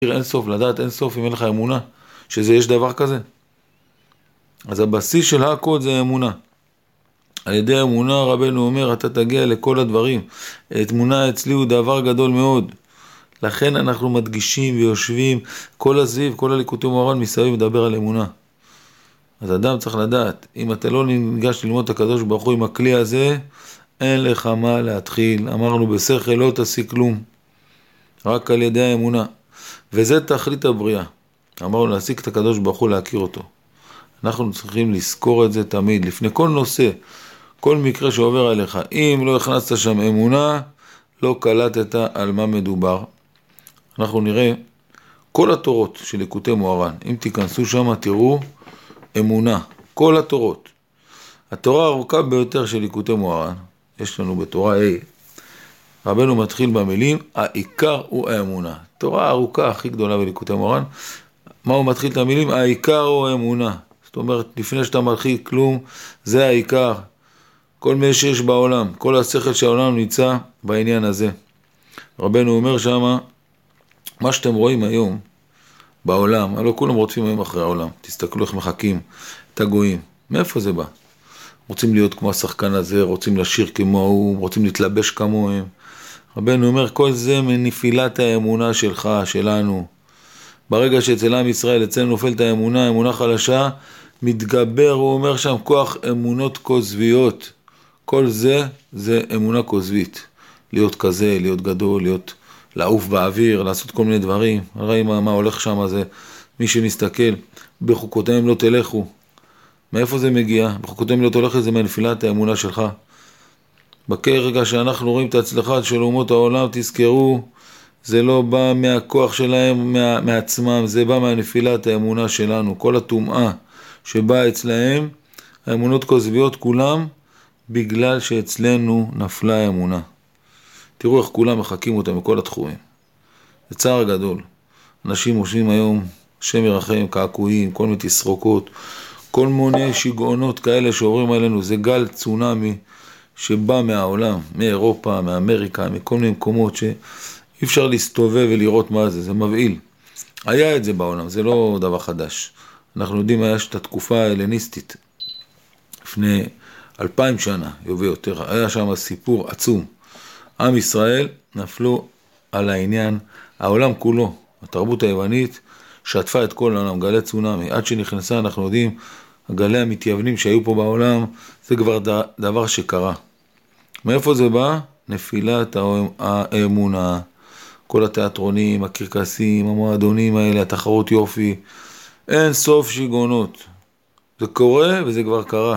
אין סוף, לדעת אין סוף אם אין לך אמונה, שזה יש דבר כזה. אז הבסיס של הכל זה אמונה. על ידי האמונה רבנו אומר, אתה תגיע לכל הדברים. אמונה אצלי הוא דבר גדול מאוד. לכן אנחנו מדגישים ויושבים, כל הזיו, כל הליקוטי מוהר"ן מסביב מדבר על אמונה. אז אדם צריך לדעת, אם אתה לא ניגש ללמוד את הקדוש ברוך הוא עם הכלי הזה, אין לך מה להתחיל. אמרנו בשכל לא תעשי כלום, רק על ידי האמונה. וזה תכלית הבריאה. אמרנו להשיג את הקדוש ברוך הוא, להכיר אותו. אנחנו צריכים לזכור את זה תמיד, לפני כל נושא, כל מקרה שעובר עליך. אם לא הכנסת שם אמונה, לא קלטת על מה מדובר. אנחנו נראה כל התורות של ליקוטי מוהר"ן. אם תיכנסו שם תראו אמונה, כל התורות. התורה הארוכה ביותר של ליקוטי מוהר"ן, יש לנו בתורה A, רבנו מתחיל במילים, העיקר הוא האמונה. תורה הארוכה הכי גדולה בליקוטי מוהר"ן, מה הוא מתחיל את המילים? העיקר הוא האמונה. זאת אומרת, לפני שאתה מתחיל כלום, זה העיקר. כל מה שיש בעולם, כל השכל של העולם נמצא בעניין הזה. רבנו אומר שמה, מה שאתם רואים היום בעולם, הלוא כולם רודפים היום אחרי העולם. תסתכלו איך מחכים את הגויים. מאיפה זה בא? רוצים להיות כמו השחקן הזה, רוצים לשיר כמוהו, רוצים להתלבש כמוהם. רבנו אומר, כל זה מנפילת האמונה שלך, שלנו. ברגע שאצל עם ישראל, אצלנו נופלת האמונה, אמונה חלשה, מתגבר, הוא אומר שם, כוח אמונות כוזביות. כל זה, זה אמונה כוזבית. להיות כזה, להיות גדול, להיות לעוף באוויר, לעשות כל מיני דברים. הרי מה הולך שם זה, מי שמסתכל, בחוקותיהם לא תלכו. מאיפה זה מגיע? בחוקותיהם לא תלכו, זה מנפילת האמונה שלך. ברגע שאנחנו רואים את ההצלחה של אומות העולם, תזכרו, זה לא בא מהכוח שלהם, מעצמם, זה בא מהנפילת האמונה שלנו. כל הטומאה שבאה אצלהם, האמונות כוזביות כולם, בגלל שאצלנו נפלה האמונה. תראו איך כולם מחכים אותם מכל התחומים. זה צער גדול. אנשים מושבים היום, שם ירחם, קעקועים, כל מיני תסרוקות, כל מיני שיגעונות כאלה שעוברים עלינו. זה גל צונמי שבא מהעולם, מאירופה, מאמריקה, מכל מיני מקומות שאי אפשר להסתובב ולראות מה זה. זה מבעיל. היה את זה בעולם, זה לא דבר חדש. אנחנו יודעים, היה את התקופה ההלניסטית. לפני 2000 שנה, יובל יותר, היה שם סיפור עצום. עם ישראל נפלו על העניין, העולם כולו, התרבות היוונית, שטפה את כל העולם, גלי צונמי. עד שנכנסה, אנחנו יודעים, הגלי המתייוונים שהיו פה בעולם, זה כבר דבר שקרה. מאיפה זה בא? נפילת האמונה, כל התיאטרונים, הקרקסים, המועדונים האלה, התחרות יופי, אין סוף שיגעונות. זה קורה וזה כבר קרה.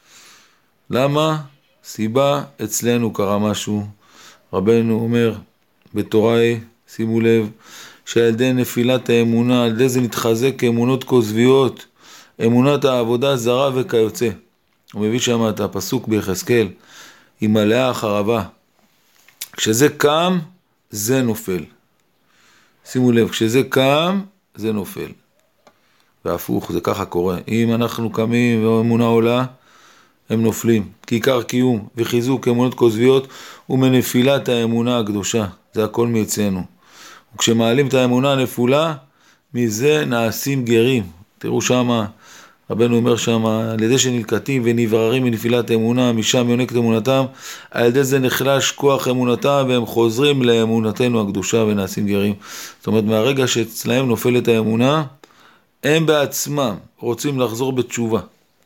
למה? סיבה, אצלנו קרה משהו. רבנו אומר בתורה, שימו לב, שעל ידי נפילת האמונה, על ידי זה נתחזק כאמונות כוזביות, אמונת העבודה זרה וכיוצא. הוא מביא שם את הפסוק ביחזקאל, עם מלאה החרבה. כשזה קם, זה נופל. שימו לב, כשזה קם, זה נופל. והפוך, זה ככה קורה. אם אנחנו קמים והאמונה עולה, הם נופלים. כי עיקר קיום וחיזוק אמונות כוזביות ומנפילת האמונה הקדושה. זה הכל מאצלנו. וכשמעלים את האמונה הנפולה, מזה נעשים גרים. תראו שמה, רבנו אומר שמה, על ידי שנלקטים ונבררים מנפילת האמונה, משם יונקת אמונתם, על ידי זה נחלש כוח אמונתם, והם חוזרים לאמונתנו הקדושה ונעשים גרים. זאת אומרת, מהרגע שאצלהם נופלת האמונה, הם בעצמם רוצים לחזור בתשובה.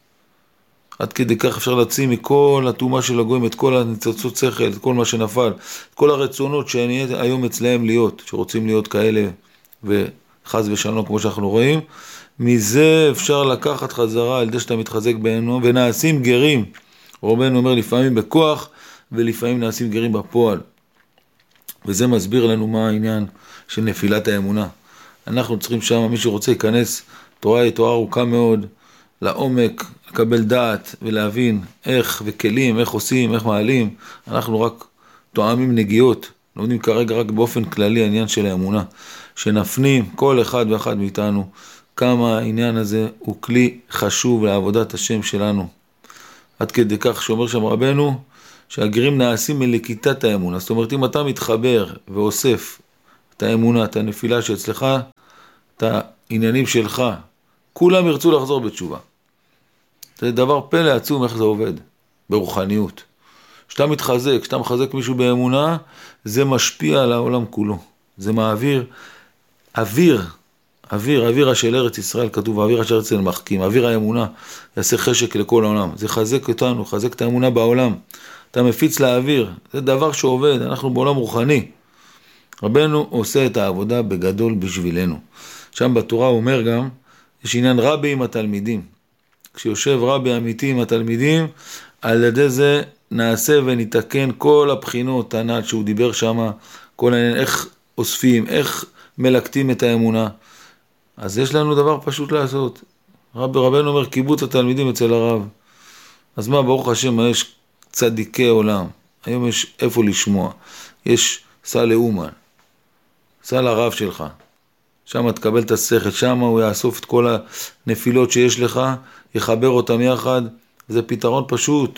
עד כדי כך אפשר להוציא מכל התאומה של הגויים, את כל הניצוצות שכל, את כל מה שנפל, את כל הרצונות שהיום אצלהם להיות, שרוצים להיות כאלה וחז ושלום כמו שאנחנו רואים, מזה אפשר לקחת חזרה על ידי שאתה מתחזק בנו, ונעשים גרים. רבנו אומר לפעמים בכוח, ולפעמים נעשים גרים בפועל. וזה מסביר לנו מה העניין של נפילת האמונה. אנחנו צריכים שם, מי שרוצה להיכנס, תורה היא תורה ארוכה מאוד, לעומק, לקבל דעת ולהבין איך וכלים, איך עושים, איך מעלים. אנחנו רק תואמים נגיעות, לומדים כרגע רק באופן כללי העניין של האמונה, שנפנים כל אחד ואחד מאיתנו, כמה העניין הזה הוא כלי חשוב לעבודת השם שלנו. עד כדי כך שאומר שם רבנו, שהגרים נעשים מלקיטת האמונה. זאת אומרת, אם אתה מתחבר ואוסף את האמונה, את הנפילה שאצלך, את העניינים שלך, כולם ירצו לחזור בתשובה. זה דבר פלא עצום איך זה עובד, ברוחניות. כשאתה מתחזק, כשאתה מחזק מישהו באמונה, זה משפיע על העולם כולו. זה מעביר אוויר של ארץ ישראל, כתוב, אוויר של ארץ ישראל מחכים, אוויר האמונה, יעשה חשק לכל העולם. זה חזק אותנו, חזק את האמונה בעולם. אתה מפיץ לאוויר, זה דבר שעובד, אנחנו בעולם רוחני. רבנו עושה את העבודה בגדול בשבילנו. שם בתורה הוא אומר גם, יש עניין רבי עם התלמידים. כשיושב רבי אמיתי עם התלמידים, על ידי זה נעשה ונתקן כל הבחינות הנ"ל שהוא דיבר שם, כל העניין, איך אוספים, איך מלקטים את האמונה. אז יש לנו דבר פשוט לעשות. רבנו אומר, קיבוץ התלמידים אצל הרב. אז מה, ברוך השם, יש צדיקי עולם. היום יש איפה לשמוע. יש סע לאומן, סע לרב שלך. שם תקבל את השכל, שם הוא יאסוף את כל הנפילות שיש לך, יחבר אותם יחד. זה פתרון פשוט.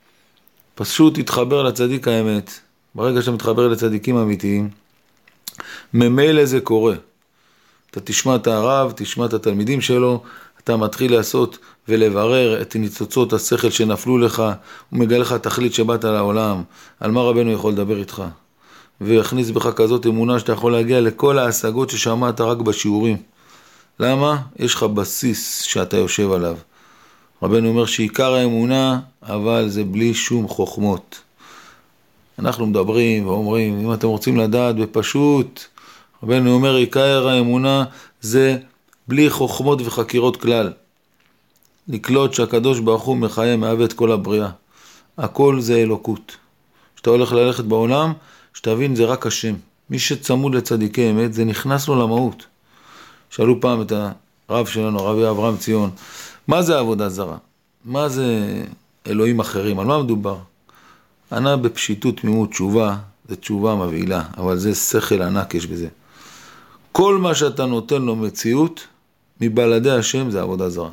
פשוט תתחבר לצדיק האמת. ברגע שאתה מתחבר לצדיקים אמיתיים, ממילא זה קורה. אתה תשמע את הרב, תשמע את התלמידים שלו, אתה מתחיל לעשות ולברר את ניצוצות השכל שנפלו לך, הוא מגלה לך תכלית שבאת לעולם, על מה רבנו יכול לדבר איתך. ויכניס בך כזאת אמונה שאתה יכול להגיע לכל ההשגות ששמעת רק בשיעורים. למה? יש לך בסיס שאתה יושב עליו. רבנו אומר שעיקר האמונה, אבל זה בלי שום חוכמות. אנחנו מדברים ואומרים, אם אתם רוצים לדעת בפשוט, רבנו אומר, עיקר האמונה זה בלי חוכמות וחקירות כלל. לקלוט שהקדוש ברוך הוא מחיה, מהווה את כל הבריאה. הכל זה אלוקות. כשאתה הולך ללכת בעולם, שתבין זה רק השם. מי שצמוד לצדיקי אמת, זה נכנס לו למהות. שאלו פעם את הרב שלנו, רבי אברהם ציון, מה זה עבודה זרה? מה זה אלוהים אחרים? על מה מדובר? ענה בפשיטות תמימות תשובה, זה תשובה מבהילה, אבל זה שכל ענק יש בזה. כל מה שאתה נותן לו מציאות, מבלעדי השם זה עבודה זרה.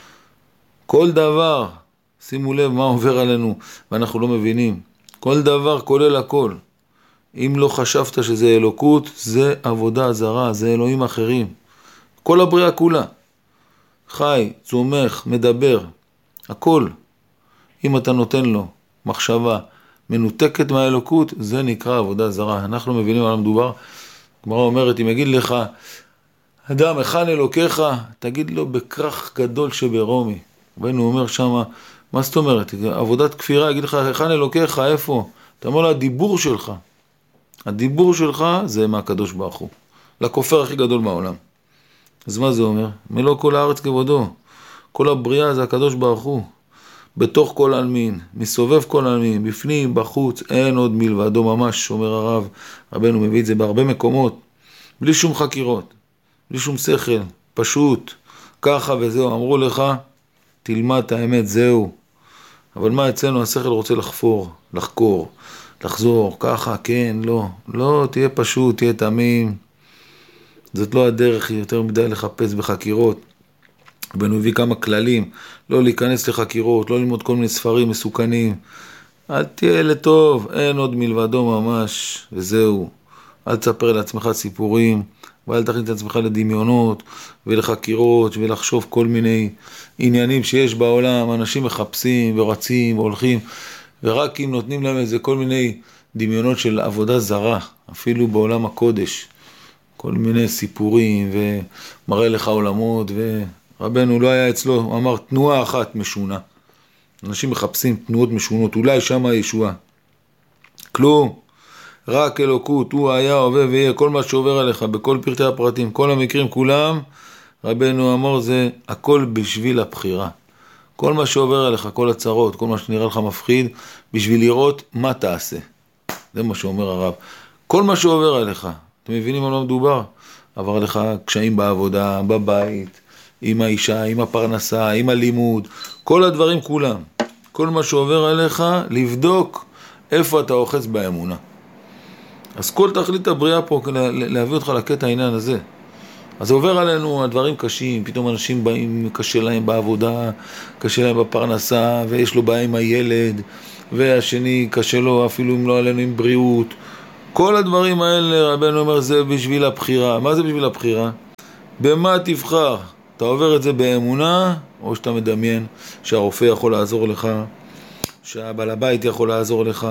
כל דבר, שימו לב מה עובר עלינו, ואנחנו לא מבינים. כל דבר כולל הכל. אם לא חשבת שזה אלוקות, זה עבודה זרה, זה אלוהים אחרים. כל הבריאה כולה. חי, צומח, מדבר, הכל. אם אתה נותן לו מחשבה מנותקת מהאלוקות, זה נקרא עבודה זרה. אנחנו מבינים על המדובר. גמרא אומרת, אם יגיד לך, אדם, היכן אלוקיך, תגיד לו בכרך גדול שברומי. רבנו אומר שמה, מה זאת אומרת? עבודת כפירה, יגיד לך, היכן אלוקיך, איפה? אתה אומר לו, הדיבור שלך. הדיבור שלך זה מהקדוש ברוך הוא. לכופר הכי גדול בעולם. אז מה זה אומר? מלוא כל הארץ כבודו. כל הבריאה זה הקדוש ברוך הוא. בתוך כל אלמין, מסובב כל אלמין, בפנים, בחוץ, אין עוד מלבדו ממש, אומר הרב. רבנו מביא את זה בהרבה מקומות. בלי שום חקירות, בלי שום שכל, פשוט. ככה וזהו, אמרו לך, תלמד את האמת, זהו. אבל מה אצלנו? השכל רוצה לחקור, לחזור, ככה, כן, לא. לא, תהיה פשוט, תהיה תמים. זאת לא הדרך, יותר מדי לחפש בחקירות. רבנו הביא כמה כללים, לא להיכנס לחקירות, לא ללמוד כל מיני ספרים מסוכנים. אל תהיה לטוב, אין עוד מלבדו ממש, וזהו. אל תספר לעצמך סיפורים, ואל תכניס את עצמך לדמיונות ולחקירות ולחשוב כל מיני עניינים שיש בעולם. אנשים מחפשים ורצים והולכים, ורק אם נותנים להם איזה כל מיני דמיונות של עבודה זרה, אפילו בעולם הקודש, כל מיני סיפורים ומראה לך עולמות, ורבנו לא היה אצלו, הוא אמר תנועה אחת משונה. אנשים מחפשים תנועות משונות, אולי שם הישועה. כלום. רק אלוקות, הוא היה, הווה ויהיה, כל מה שעובר עליך, בכל פרטי הפרטים, כל המקרים כולם, רבנו אמר זה הכל בשביל הבחירה. כל מה שעובר עליך, כל הצרות, כל מה שנראה לך מפחיד, בשביל לראות מה תעשה. זה מה שאומר הרב. כל מה שעובר עליך, אתם מבינים על מה מדובר? עבר לך קשיים בעבודה, בבית, עם האישה, עם הפרנסה, עם הלימוד, כל הדברים כולם. כל מה שעובר עליך, לבדוק איפה אתה אוחז באמונה. אז כל תכלית הבריאה פה, להביא אותך לקטע העניין הזה. אז עובר עלינו הדברים קשים, פתאום אנשים באים, קשה להם בעבודה, קשה להם בפרנסה, ויש לו בעיה עם הילד, והשני קשה לו אפילו אם לא עלינו עם בריאות. כל הדברים האלה רבנו אומר זה בשביל הבחירה. מה זה בשביל הבחירה? במה תבחר? אתה עובר את זה באמונה, או שאתה מדמיין שהרופא יכול לעזור לך, שהבעל הבית יכול לעזור לך,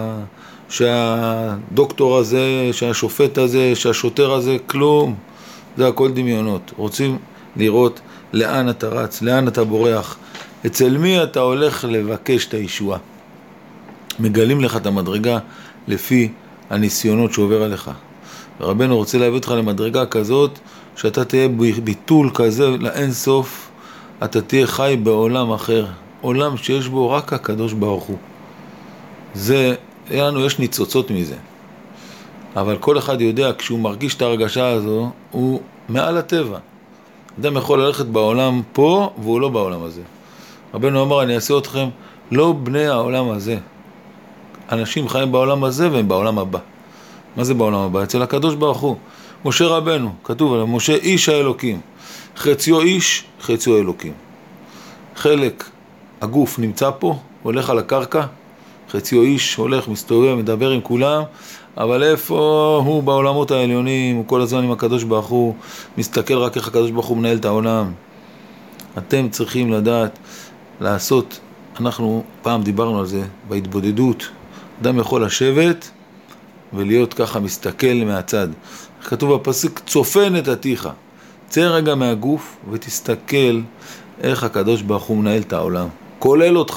שהדוקטור הזה, שהשופט הזה, שהשוטר הזה, כלום. זה הכל דמיונות. רוצים לראות לאן אתה רץ, לאן אתה בורח, אצל מי אתה הולך לבקש את הישועה. מגלים לך את המדרגה לפי הניסיונות שעובר עליך. ורבנו רוצה להביא אותך למדרגה כזאת, שאתה תהיה ביטול כזה לאין סוף, אתה תהיה חי בעולם אחר, עולם שיש בו רק הקדוש ברוך הוא. זה, לנו יש ניצוצות מזה. אבל כל אחד יודע, כשהוא מרגיש את הרגשה הזו, הוא מעל הטבע. אדם יכול ללכת בעולם פה, והוא לא בעולם הזה. רבנו אמר, אני אעשה אתכם לא בני העולם הזה. אנשים חיים בעולם הזה והם בעולם הבא. מה זה בעולם הבא? אצל הקדוש ברוך הוא. משה רבנו, כתוב עליו, משה איש האלוקים. חציו איש, חציו אלוקים. חלק, הגוף נמצא פה, הולך על הקרקע, חציו איש, הולך, מסתובב, מדבר עם כולם, אבל איפה הוא בעולמות העליונים, הוא כל הזמן עם הקדוש ברוך הוא, מסתכל רק איך הקדוש ברוך הוא מנהל את העולם. אתם צריכים לדעת, לעשות, אנחנו פעם דיברנו על זה, בהתבודדות, אדם יכול לשבת ולהיות ככה מסתכל מהצד. כתוב בפסוק, צופן את עתיך. צא רגע מהגוף ותסתכל איך הקדוש ברוך הוא מנהל את העולם. כולל אותך.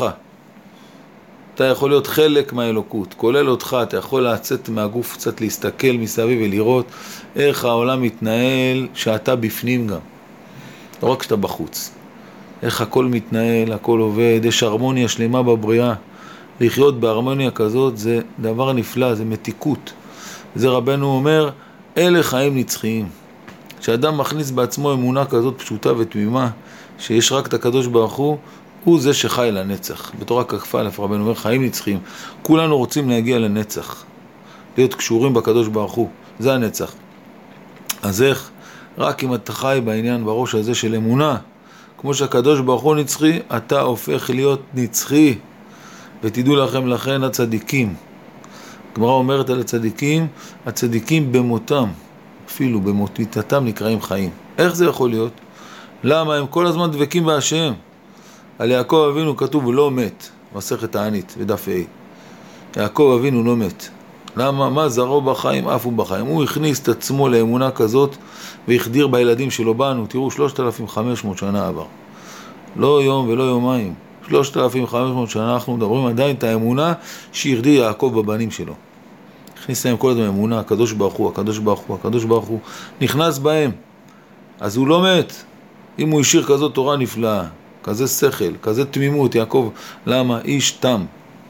אתה יכול להיות חלק מהאלוקות. כולל אותך, אתה יכול לצאת מהגוף קצת להסתכל מסביב ולראות איך העולם מתנהל שאתה בפנים גם. לא רק שאתה בחוץ. איך הכל מתנהל, הכל עובד, יש הרמוניה שלמה בבריאה. לחיות בהרמוניה כזאת זה דבר נפלא, זה מתיקות. זה רבנו אומר, אלה חיים נצחיים. כשאדם מכניס בעצמו אמונה כזאת פשוטה ותמימה, שיש רק את הקדוש ברוך הוא זה שחי לנצח. בתורה כ"א רבנו אומר, חיים נצחיים. כולנו רוצים להגיע לנצח. להיות קשורים בקדוש ברוך הוא. זה הנצח. אז איך? רק אם אתה חי בעניין בראש הזה של אמונה, כמו שהקדוש ברוך הוא נצחי, אתה הופך להיות נצחי. ותדעו לכם לכן הצדיקים. הגמרא אומרת על הצדיקים, הצדיקים במותם, אפילו במותיתם נקראים חיים. איך זה יכול להיות? למה הם כל הזמן דבקים בהשם? על יעקב אבינו כתוב, הוא לא מת, מסכת תענית ודף ה'. יעקב אבינו לא מת. למה? מה זרעו בחיים, אף הוא בחיים. הוא הכניס את עצמו לאמונה כזאת, והחדיר בילדים שלו בנו. תראו, 3,500 שנה עבר. לא יום ולא יומיים. 3,500 שנה אנחנו מדברים עדיין את האמונה שהחדיר יעקב בבנים שלו. הכניס להם כל הזמן אמונה, הקדוש ברוך הוא, הקדוש ברוך הוא, הקדוש ברוך הוא. נכנס בהם. אז הוא לא מת. אם הוא השאיר כזאת תורה נפלאה, כזה שכל, כזה תמימות, יעקב, למה? איש תם.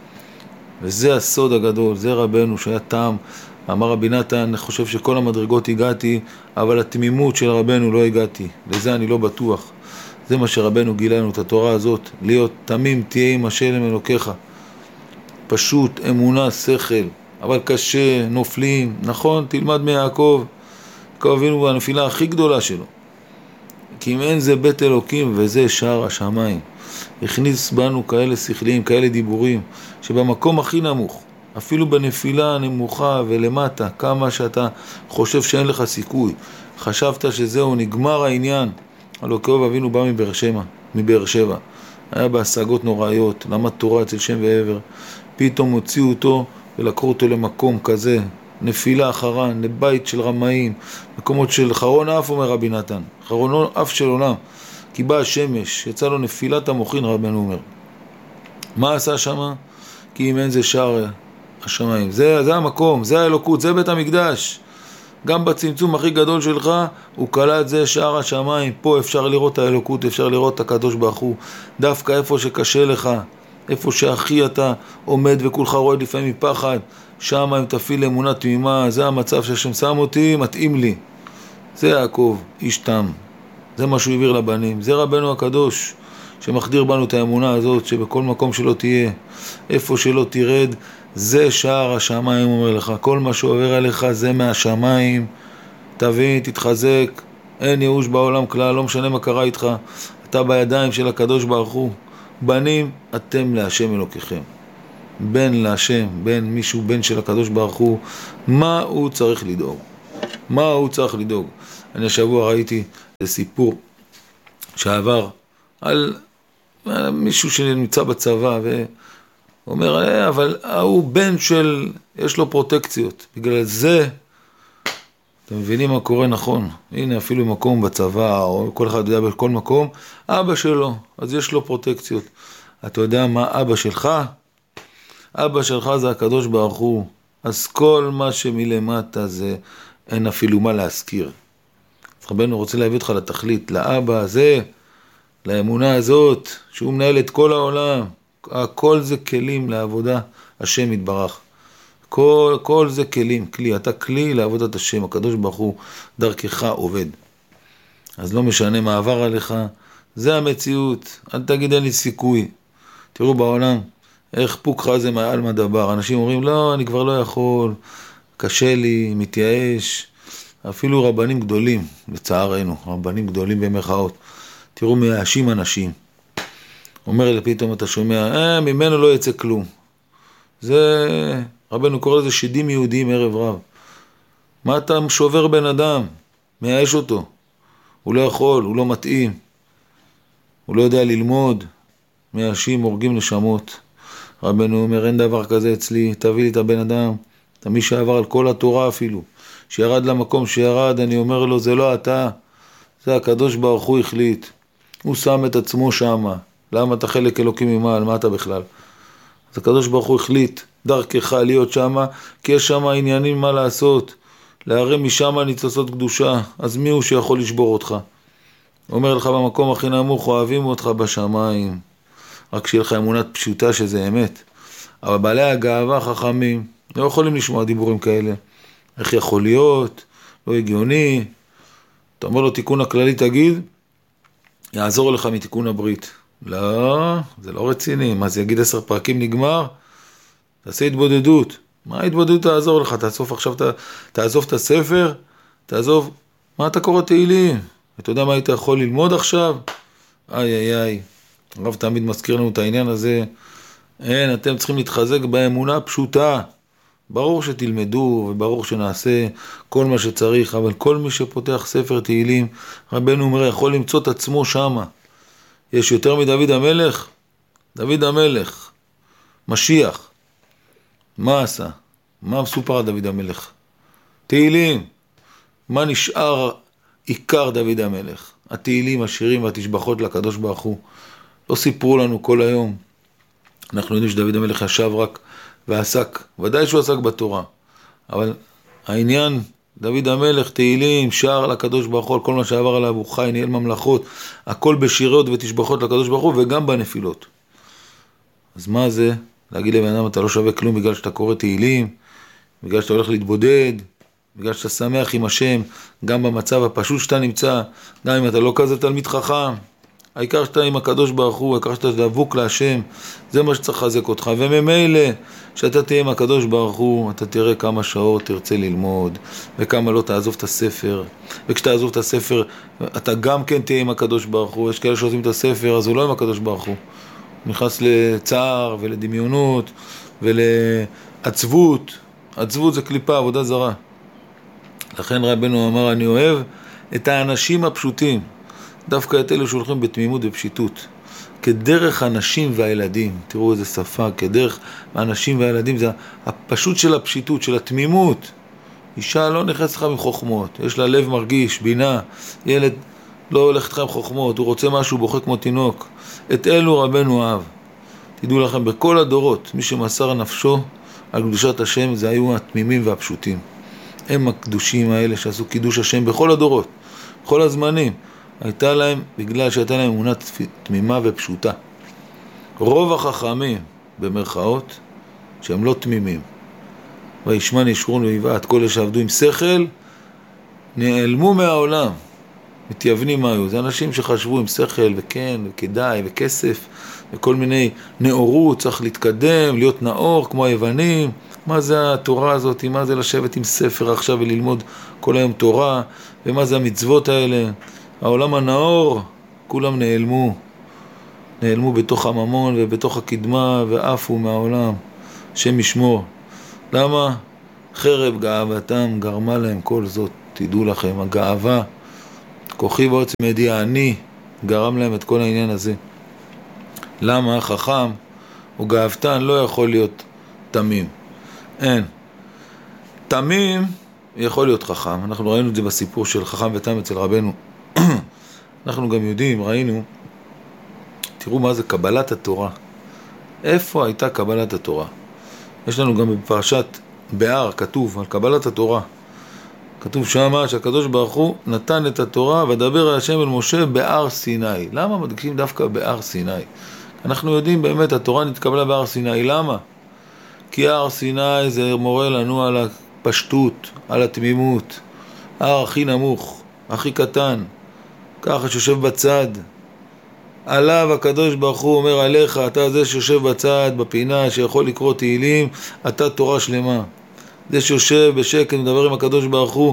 וזה הסוד הגדול, זה רבנו שהיה תם. אמר רבי נתן, אני חושב שכל המדרגות הגעתי, אבל התמימות של רבנו לא הגעתי. לזה אני לא בטוח. זה מה שרבנו גילה לנו את התורה הזאת, להיות תמים תהיה עם השם אלוקיך. פשוט אמונה, שכל, אבל קשה, נופלים. נכון, תלמד מיעקב. יעקב אבינו בנפילה הכי גדולה שלו. כי אם אין זה בית אלוקים וזה שער השמיים. הכניס בנו כאלה שכליים, כאלה דיבורים, שבמקום הכי נמוך, אפילו בנפילה הנמוכה ולמטה, כמה שאתה חושב שאין לך סיכוי, חשבת שזהו, נגמר העניין. הלא יעקב אבינו בא מבאר שבע, היה בהשגות נוראיות, למד תורה אצל שם ועבר, פתאום הוציאו אותו ולקחו אותו למקום כזה, נפילה אחרן, לבית של רמאים, מקומות של חרון אף, אומר רבי נתן, חרון אף של עולם, כי באה השמש, יצא לו נפילת המוחין, רבנו אומר. מה עשה שמה? כי אם אין זה שער השמיים, זה המקום, זה האלוקות, זה בית המקדש. גם בצמצום הכי גדול שלך, הוא קלע את זה שער השמיים. פה אפשר לראות את האלוקות, אפשר לראות את הקדוש ברוך הוא. דווקא איפה שקשה לך, איפה שהכי אתה עומד וכולך רועד לפעמים מפחד, שם אם תפעיל אמונה תמימה, זה המצב שהשם שם אותי, מתאים לי. זה יעקב, איש תם. זה מה שהוא העביר לבנים. זה רבנו הקדוש, שמחדיר בנו את האמונה הזאת, שבכל מקום שלא תהיה, איפה שלא תרד, זה שער השמיים, אומר לך. כל מה שעובר עליך זה מהשמיים. תבין, תתחזק, אין ייאוש בעולם כלל, לא משנה מה קרה איתך. אתה בידיים של הקדוש ברוך הוא. בנים, אתם להשם אלוקיכם. בן להשם, בן של הקדוש ברוך הוא, מה הוא צריך לדאוג? מה הוא צריך לדאוג? אני השבוע ראיתי סיפור שעבר על מישהו שנמצא בצבא ואומר, אבל הוא בן של, יש לו פרוטקציות, בגלל זה, אתם מבינים מה קורה נכון? הנה אפילו מקום בצבא, או כל אחד יודע בכל מקום, אבא שלו, אז יש לו פרוטקציות. אתה יודע מה אבא שלך? אבא שלך זה הקדוש ברוך הוא, אז כל מה שמלמטה זה אין אפילו מה להזכיר. רבנו רוצה להביא אותך לתכלית, לאבא הזה, לאמונה הזאת, שהוא מנהל את כל העולם. הכל זה כלים לעבודה, השם יתברך. כל זה כלי, אתה כלי לעבודת השם, הקדוש ברוך הוא דרכך עובד. אז לא משנה מה עבר עליך, זה המציאות, אל תגיד אין לי סיכוי. תראו בעולם, איך פוקחה זה מעל מדבר, אנשים אומרים לא, אני כבר לא יכול, קשה לי, מתייאש, אפילו רבנים גדולים, לצערנו, רבנים גדולים במחאות, תראו מייאשים אנשים, אומר לי פתאום אתה שומע, ממנו לא יצא כלום, זה, רבנו קורא לזה שדים יהודיים ערב רב, מה אתה שובר בן אדם, מייאש אותו, הוא לא יכול, הוא לא מתאים, הוא לא יודע ללמוד, מייאשים, הורגים נשמות, רבנו אומר, אין דבר כזה אצלי, תביא לי את הבן אדם, אתה מי שעבר על כל התורה אפילו, שירד למקום שירד, אני אומר לו, זה לא אתה, זה הקדוש ברוך הוא החליט, הוא שם את עצמו שמה, למה אתה חלק אלוקים ממעל, מה אתה בכלל? אז הקדוש ברוך הוא החליט, דרכך להיות שמה, כי יש שמה עניינים מה לעשות, להרים משמה ניצוצות קדושה, אז מי הוא שיכול לשבור אותך? אומר לך במקום הכי נמוך, אוהבים אותך בשמיים, רק שיהיה לך אמונת פשוטה שזה אמת. אבל בעלי הגאווה חכמים, לא יכולים לשמוע דיבורים כאלה. איך יכול להיות? לא הגיוני. אתה אומר לו תיקון הכללי תגיד, יעזור לך מתיקון הברית. לא, זה לא רציני. מה זה יגיד 10 פרקים נגמר? תעשה התבודדות. מה ההתבודדות תעזור לך? תעזוב את הספר? תעזוב, מה אתה קורא תהילים? אתה יודע מה היית יכול ללמוד עכשיו? איי. הרב תמיד מזכיר לנו את העניין הזה. אין, אתם צריכים להתחזק באמונה פשוטה. ברור שתלמדו וברור שנעשה כל מה שצריך, אבל כל מי שפותח ספר תהילים, רבנו אומר, יכול למצוא את עצמו שמה. יש יותר מדוד המלך? דוד המלך, משיח. מה עשה? מה מסופר על דוד המלך? תהילים. מה נשאר עיקר דוד המלך? התהילים, השירים והתשבחות לקדוש ברוך הוא. לא סיפרו לנו כל היום. אנחנו יודעים שדוד המלך ישב רק ועסק, ודאי שהוא עסק בתורה, אבל העניין, דוד המלך, תהילים, שר לקדוש ברוך הוא, כל מה שעבר עליו הוא חי, ניהל ממלכות, הכל בשירות ותשבחות לקדוש ברוך הוא, וגם בנפילות. אז מה זה? להגיד לבן אדם, אתה לא שווה כלום בגלל שאתה קורא תהילים, בגלל שאתה הולך להתבודד, בגלל שאתה שמח עם השם, גם במצב הפשוט שאתה נמצא, גם אם אתה לא כזה תלמיד חכם, העיקר שאתה עם הקדוש ברוך הוא, העיקר שאתה דבוק להשם, זה מה שצריך לחזק אותך. וממילא, שאתה תהיה עם הקדוש ברוך הוא, אתה תראה כמה שעות תרצה ללמוד, וכמה לא תעזוב את הספר. וכשתעזוב את הספר, אתה גם כן תהיה עם הקדוש ברוך הוא. יש כאלה שעוזבים את הספר, אז הוא לא עם הקדוש ברוך הוא. הוא נכנס לצער ולדמיונות ולעצבות. עצבות זה קליפה, עבודה זרה. לכן רבנו אמר, אני אוהב את האנשים הפשוטים. דווקא את אלו שהולכים בתמימות ופשיטות. כדרך הנשים והילדים, תראו איזה שפה, כדרך האנשים והילדים, זה הפשוט של הפשיטות, של התמימות. אישה לא נכנסת לך עם חוכמות, יש לה לב מרגיש, בינה, ילד לא הולך איתך עם חוכמות, הוא רוצה משהו, בוכה כמו תינוק. את אלו רבנו אהב. תדעו לכם, בכל הדורות, מי שמסר נפשו על קדושת השם, זה היו התמימים והפשוטים. הם הקדושים האלה שעשו קידוש השם בכל הדורות, בכל הזמנים. הייתה להם, בגלל שהייתה להם אמונה תמימה ופשוטה. רוב החכמים, במרכאות, שהם לא תמימים, וישמן ישרון ויבעט, כל אלה שעבדו עם שכל, נעלמו מהעולם, מתייוונים מה היו. זה אנשים שחשבו עם שכל וכן, וכדאי, וכסף, וכל מיני נאורות, צריך להתקדם, להיות נאור כמו היוונים. מה זה התורה הזאת? מה זה לשבת עם ספר עכשיו וללמוד כל היום תורה? ומה זה המצוות האלה? העולם הנאור, כולם נעלמו בתוך הממון ובתוך הקדמה ועפו מהעולם. השם ישמור. למה? חרב גאוותם גרמה להם כל זאת. תדעו לכם, הגאווה, כוחי ועוצם ידי, אני, גרם להם את כל העניין הזה. למה? חכם או גאוותן לא יכול להיות תמים. אין. תמים יכול להיות חכם. אנחנו ראינו את זה בסיפור של חכם ותם אצל רבנו. אנחנו גם יודעים, ראינו, תראו מה זה קבלת התורה. איפה הייתה קבלת התורה? יש לנו גם בפרשת בהר כתוב על קבלת התורה. כתוב שמה שהקדוש ברוך הוא נתן את התורה ודבר השם אל משה בהר סיני. למה מדגישים דווקא בהר סיני? אנחנו יודעים באמת התורה נתקבלה בהר סיני. למה? כי הר סיני זה מורה לנו על הפשטות, על התמימות. הר הכי נמוך, הכי קטן, ככה שיושב בצד. עליו הקדוש ברוך הוא אומר עליך, אתה זה שיושב בצד, בפינה, שיכול לקרוא תהילים, אתה תורה שלמה. זה שיושב בשקט, מדבר עם הקדוש ברוך הוא,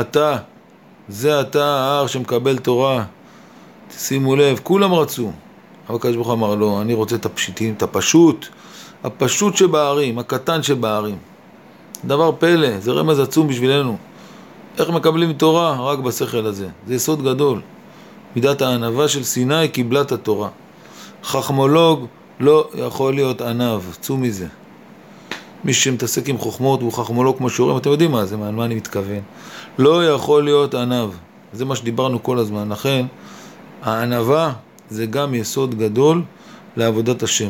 זה אתה ההר שמקבל תורה. שימו לב, כולם רצו. אבל הקדוש ברוך הוא אמר לו, אני רוצה את הפשיטים, את הפשוט שבהרים, הקטן שבהרים. דבר פלא, זה רמז עצום בשבילנו. איך מקבלים תורה? רק בשכל הזה. זה יסוד גדול. מידת הענבה של סיני קיבלה את התורה. חכמולוג לא יכול להיות ענב, צאו מזה. מי שמתעסק עם חוכמות הוא חכמולוג כמו שאומרים, אתם יודעים מה זה, מה אני מתכוון. לא יכול להיות ענב. זה מה שדיברנו כל הזמן. לכן, הענבה זה גם יסוד גדול לעבודת השם.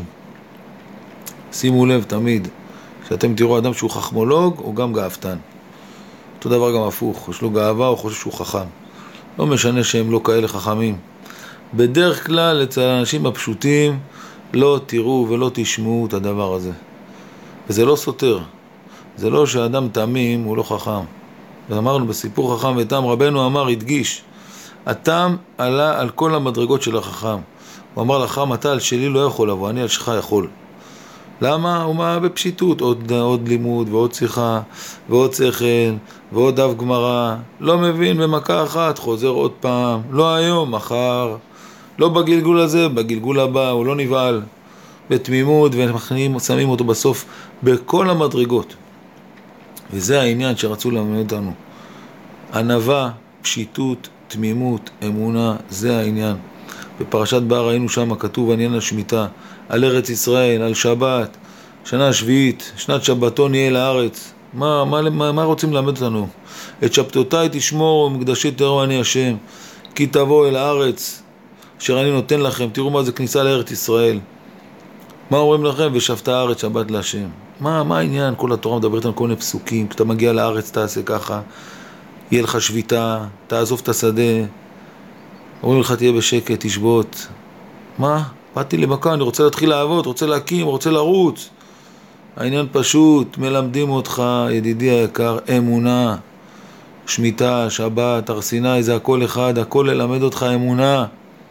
שימו לב תמיד, שאתם תראו אדם שהוא חכמולוג או גם גאוותן. אותו דבר גם הפוך, יש לו גאווה או חושב שהוא חכם. לא משנה שהם לא כאלה חכמים. בדרך כלל אצל האנשים הפשוטים לא תראו ולא תשמעו את הדבר הזה. וזה לא סותר. זה לא שאדם תמים הוא לא חכם. ואמרנו בסיפור חכם ותם, רבנו אמר, הדגיש, התם עלה על כל המדרגות של החכם. הוא אמר לחכם, אתה על שלי לא יכול לבוא, אני על שלך יכול. למה? הוא מה בפשיטות, עוד לימוד ועוד שיחה ועוד שכל ועוד דף גמרא, לא מבין במכה אחת, חוזר עוד פעם, לא היום, מחר, לא בגלגול הזה, בגלגול הבא, הוא לא נבעל, בתמימות, ושמים אותו בסוף בכל המדרגות. וזה העניין שרצו ללמד אותנו. ענווה, פשיטות, תמימות, אמונה, זה העניין. בפרשת בהר ראינו שם כתוב עניין השמיטה, על ארץ ישראל, על שבת, שנה השביעית, שנת שבתון יהיה לארץ. מה רוצים ללמד אותנו? את שבתותיי תשמור ומקדשי תראו אני השם, כי תבוא אל הארץ אשר אני נותן לכם. תראו מה זה כניסה לארץ ישראל. מה אומרים לכם? ושבת הארץ שבת להשם. מה העניין? כל התורה מדברת על כל מיני פסוקים. כשאתה מגיע לארץ תעשה ככה, יהיה לך שביתה, תעזוב את השדה, אומרים לך תהיה בשקט, תשבות. מה? באתי למכה, אני רוצה להתחיל לעבוד, רוצה להקים, רוצה לרוץ. העניין פשוט, מלמדים אותך, ידידי היקר, אמונה, שמיטה, שבת, הר סיני, זה הכל אחד, הכל ללמד אותך אמונה.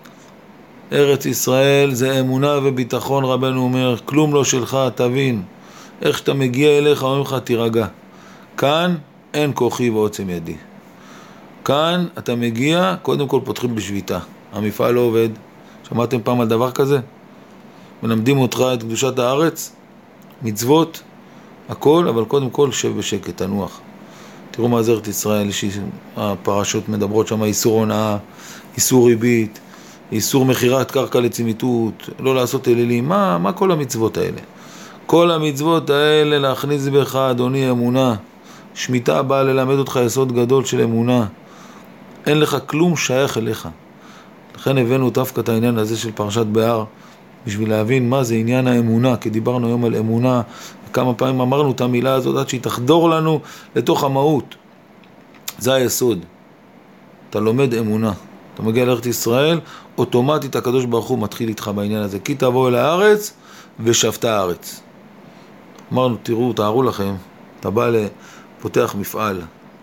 ארץ ישראל זה אמונה וביטחון, רבנו אומר, כלום לא שלך, תבין. איך שאתה מגיע אליך, אומרים לך, תירגע. כאן אין כוחי ועוצם ידי. כאן אתה מגיע, קודם כל פותחים בשביתה. המפעל לא עובד. שמעתם פעם על דבר כזה? מלמדים אותך את קדושת הארץ, מצוות, הכל, אבל קודם כל שב בשקט, תנוח. תראו מה זה ארץ ישראל, הפרשות מדברות שם, איסור הונאה, איסור ריבית, איסור מחירת קרקע לצמיתות, לא לעשות אלילים, מה כל המצוות האלה? כל המצוות האלה להכניס בך, אדוני, אמונה. שמיטה באה ללמד אותך יסוד גדול של אמונה. אין לך כלום שייך אליך. לכן הבאנו דווקא את העניין הזה של פרשת בהר, בשביל להבין מה זה עניין האמונה, כי דיברנו היום על אמונה, וכמה פעמים אמרנו את המילה הזאת עד שהיא תחדור לנו לתוך המהות. זה היסוד. אתה לומד אמונה. אתה מגיע לארץ ישראל, אוטומטית הקדוש ברוך הוא מתחיל איתך בעניין הזה. כי תבוא אל הארץ ושבת הארץ. אמרנו, תארו לכם, אתה בא פותח מפעל,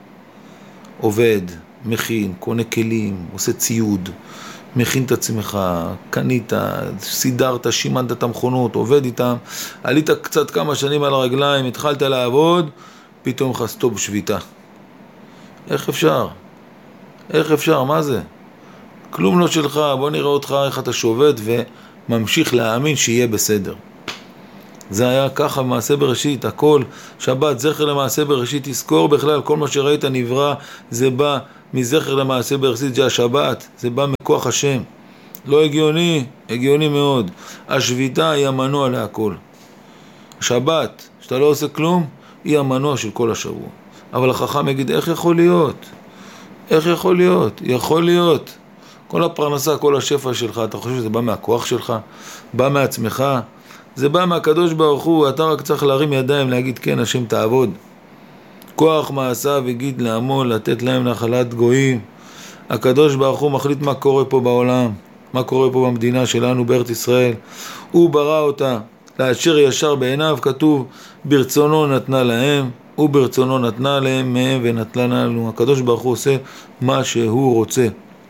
עובד, מכין, קונה כלים, עושה ציוד, מכין את עצמך, קנית, סידרת, שימנת את המכונות, עובד איתם, עלית קצת כמה שנים על הרגליים, התחלת לעבוד, פתאום חסטוב שביתה. איך אפשר? איך אפשר? מה זה? כלום לא שלך, בוא נראה אותך איך אתה שובת וממשיך להאמין שיהיה בסדר. זה היה ככה במעשה בראשית, הכל, שבת, זכר למעשה בראשית, תזכור בכלל, כל מה שראית נברא, זה בא מזכר למעשה בראשית, זה השבת, זה בא מכוח השם. לא הגיוני, הגיוני מאוד. השביתה היא המנוע להכל. השבת, שאתה לא עושה כלום, היא המנוע של כל השבוע. אבל החכם יגיד, איך יכול להיות? איך יכול להיות? יכול להיות. כל הפרנסה, כל השפע שלך, אתה חושב שזה בא מהכוח שלך? בא מעצמך? זה בא מהקדוש ברוך הוא, אתה רק צריך להרים ידיים, להגיד כן, השם תעבוד. כוח מעשיו הגיד לעמול, לתת להם נחלת גויים. הקדוש ברוך הוא מחליט מה קורה פה בעולם, מה קורה פה במדינה שלנו, בארץ ישראל. הוא ברא אותה, לאשר ישר בעיניו, כתוב, ברצונו נתנה להם, הוא ברצונו נתנה להם מהם ונתנה לנו. הקדוש ברוך הוא עושה מה שהוא רוצה.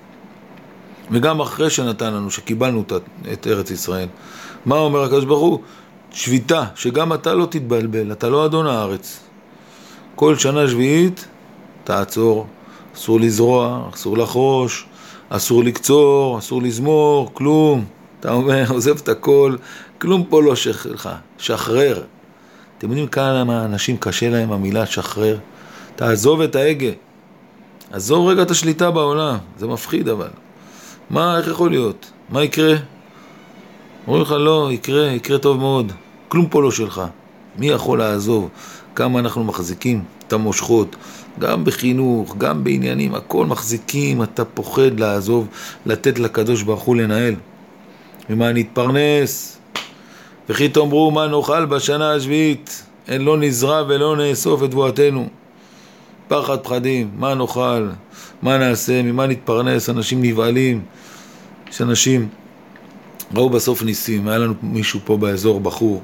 וגם אחרי שנתן לנו, שקיבלנו את ארץ ישראל, מה אומר הקדוש ברוך הוא? שביתה, שגם אתה לא תתבלבל, אתה לא אדון הארץ. כל שנה שביעית, תעצור, אסור לזרוע, אסור לחרוש, אסור לקצור, אסור לזמור, כלום. אתה אומר, עוזב את הכל, כלום פה לא שלך, שחרר. אתם יודעים כמה אנשים קשה להם המילה שחרר? תעזוב את ההגה, עזוב רגע את השליטה בעולם, זה מפחיד אבל. מה, איך יכול להיות? מה יקרה? אומרים לך לא, יקרה טוב מאוד, כלום פה לא שלך. מי יכול לעזוב? כמה אנחנו מחזיקים את המושכות, גם בחינוך, גם בעניינים, הכל מחזיקים, אתה פוחד לעזוב, לתת לקדוש ברוך הוא לנהל. ומה נתפרנס? וכי תאמרו מה נאכל בשנה השביעית, אין לא נזרע ולא נאסוף את בואתנו. פחד פחדים, מה נאכל, מה נעשה, ממה נתפרנס, אנשים נבעלים, יש אנשים, ראו בסוף ניסים, היה לנו מישהו פה באזור, בחור,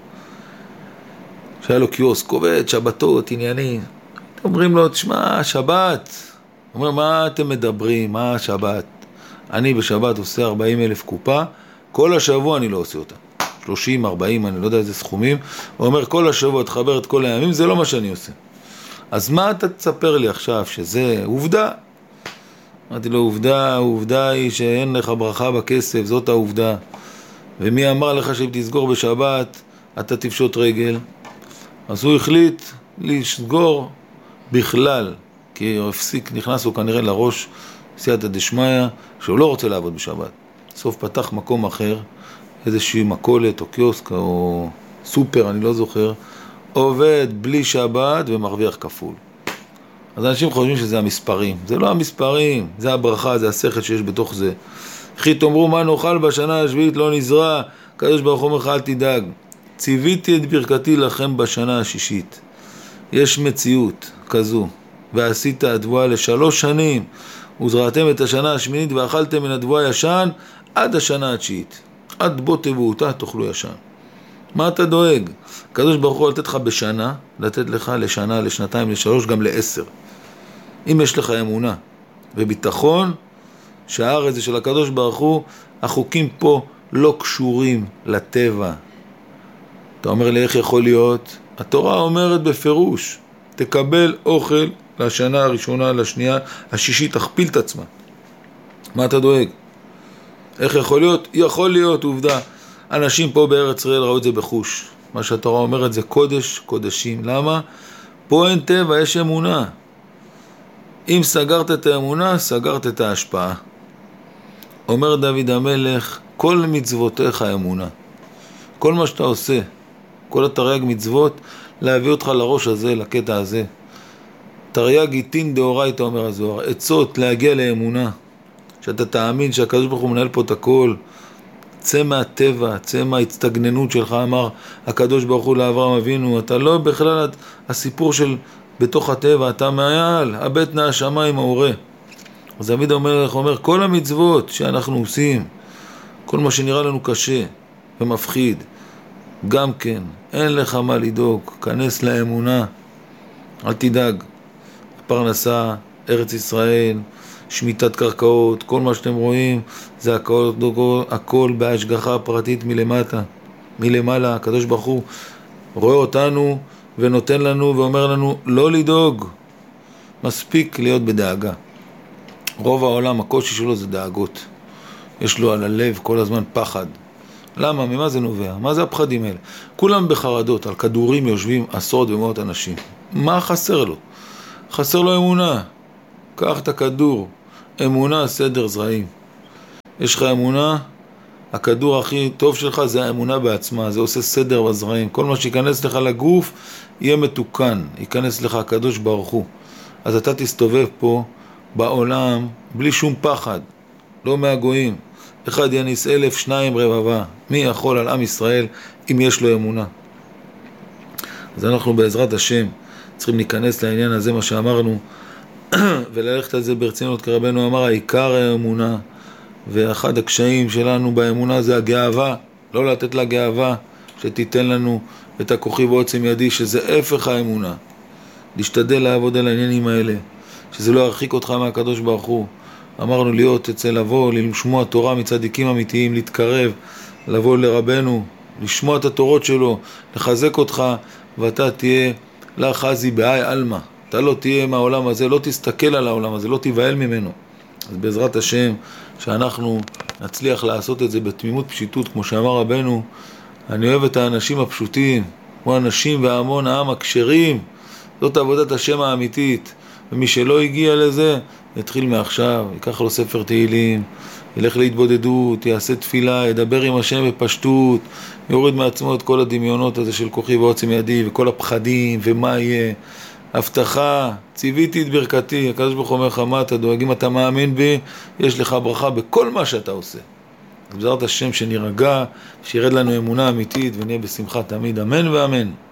שהיה לו קיוסק, עובד, שבתות, עניינים, אומרים לו, תשמע, שבת, אומר, מה אתם מדברים, מה שבת? אני בשבת עושה 40,000 קופה, כל השבוע אני לא עושה אותה, 30, 40, אני לא יודע איזה סכומים, הוא אומר, כל השבוע תחבר את כל הימים, זה לא מה שאני עושה. אז מה אתה תספר לי עכשיו, שזה עובדה? אמרתי לו, עובדה היא שאין לך ברכה בכסף, זאת העובדה. ומי אמר לך שאם תסגור בשבת, אתה תפשוט רגל? אז הוא החליט לסגור בכלל, כי הוא הפסיק, נכנס לו כנראה לראש סייעתא דשמיא, שהוא לא רוצה לעבוד בשבת. בסוף פתח מקום אחר, איזושהי מכולת או קיוסק או סופר, אני לא זוכר, עובד בלי שבת ומרוויח כפול. אז אנשים חושבים שזה המספרים. זה לא המספרים, זה הברכה, זה השכל שיש בתוך זה. וכי תאמרו מה נאכל בשנה השביעית לא נזרע, הקדוש ברוך הוא אומר לך אל תדאג. ציוויתי את ברכתי לכם בשנה השישית. יש מציאות כזו, ועשית התבואה ל3 שנים, וזרעתם את השנה השמינית ואכלתם מן התבואה ישן עד השנה התשיעית. עד בוא תבואו אותה תאכלו ישן. מה אתה דואג? הקדוש ברוך הוא לתת לך בשנה, לתת לך לשנה, לשנתיים, ל3, גם ל10. אם יש לך אמונה וביטחון שהארץ זה של הקדוש ברוך הוא, החוקים פה לא קשורים לטבע. אתה אומר לי איך יכול להיות? התורה אומרת בפירוש, תקבל אוכל לשנה הראשונה, לשנייה, השישית, תכפיל את עצמה. מה אתה דואג? איך יכול להיות? יכול להיות, עובדה. אנשים פה בארץ ישראל ראו את זה בחוש. מה שהתורה אומרת זה קודש, קודשים. למה? פה אין טבע, יש אמונה. אם סגרת את האמונה, סגרת את ההשפעה. אומר דוד המלך, כל מצוותיך אמונה. כל מה שאתה עושה, כל התרי"ג מצוות, להביא אותך לראש הזה, לקטע הזה. תרי"ג עיטין דאורייתא אומר הזוהר, עצות להגיע לאמונה. שאתה תאמין שהקדוש ברוך הוא מנהל פה את הכל. צא מהטבע, צא מההצטגננות שלך, אמר הקדוש ברוך הוא לאברהם אבינו, אתה לא בכלל הסיפור של בתוך הטבע, אתה מעל, הבט נא השמיים ההורה. אז דוד אומר, כל המצוות שאנחנו עושים, כל מה שנראה לנו קשה ומפחיד, גם כן, אין לך מה לדאוג, כנס לאמונה, אל תדאג, פרנסה, ארץ ישראל, שמיטת קרקעות, כל מה שאתם רואים, זה הכל בהשגחה פרטית מלמטה, מלמעלה. הקדוש ברוך הוא רואה אותנו ונותן לנו ואומר לנו לא לדאוג, מספיק להיות בדאגה. רוב העולם, הקושי שלו זה דאגות. יש לו על הלב כל הזמן פחד. למה? ממה זה נובע? מה זה הפחדים האלה? כולם בחרדות, על כדורים יושבים עשרות ומאות אנשים. מה חסר לו? חסר לו אמונה. קח את הכדור. אמונה, סדר זרעים. יש לך אמונה, הכדור הכי טוב שלך זה האמונה בעצמה, זה עושה סדר בזרעים. כל מה שיכנס לך לגוף יהיה מתוקן, ייכנס לך הקדוש ברוך הוא. אז אתה תסתובב פה בעולם בלי שום פחד, לא מהגויים. אחד יניס 1,000, 2 רבבה. מי יכול על עם ישראל אם יש לו אמונה? אז אנחנו בעזרת השם צריכים להיכנס לעניין הזה, מה שאמרנו, וללכת על זה ברצינות, כי רבנו אמר, העיקר האמונה. ואחד הקשיים שלנו באמונה זה הגאווה, לא לתת לה גאווה שתיתן לנו את הכוחי ועוצם ידי, שזה הפך האמונה. להשתדל לעבוד על העניינים האלה, שזה לא ירחיק אותך מהקדוש ברוך הוא. אמרנו להיות אצל לבוא, לשמוע תורה מצדיקים אמיתיים, להתקרב, לבוא לרבנו, לשמוע את התורות שלו, לחזק אותך, ואתה תהיה לה חזי באי אלמה. אתה לא תהיה מהעולם הזה, לא תסתכל על העולם הזה, לא תיבהל ממנו. אז בעזרת השם שאנחנו נצליח לעשות את זה בתמימות פשיטות, כמו שאמר רבנו, אני אוהב את האנשים הפשוטים, כמו אנשים והמון העם הכשרים, זאת עבודת השם האמיתית. ומי שלא הגיע לזה, יתחיל מעכשיו, ייקח לו ספר תהילים, ילך להתבודדות, יעשה תפילה, ידבר עם השם בפשטות, יוריד מעצמו את כל הדמיונות הזה של כוחי ועוצם ידי, וכל הפחדים, ומה יהיה. הבטחה, ציוויתי את ברכתי, הקדוש ברוך הוא אומר לך, מה אתה דואג? אם אתה מאמין בי, יש לך ברכה בכל מה שאתה עושה. בעזרת השם שנירגע, שירד לנו אמונה אמיתית ונהיה בשמחה תמיד, אמן ואמן.